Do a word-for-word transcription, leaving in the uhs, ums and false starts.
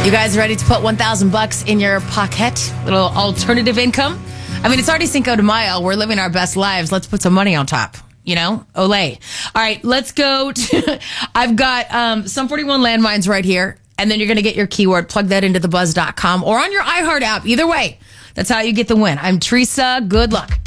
You guys ready to put one thousand bucks in your pocket? Little alternative income? I mean, it's already Cinco de Mayo. We're living our best lives. Let's put some money on top. You know? Olay. All right, let's go to... I've got um, some forty-one landmines right here. And then you're going to get your keyword. Plug that into the buzz dot com or on your iHeart app. Either way, that's how you get the win. I'm Teresa. Good luck.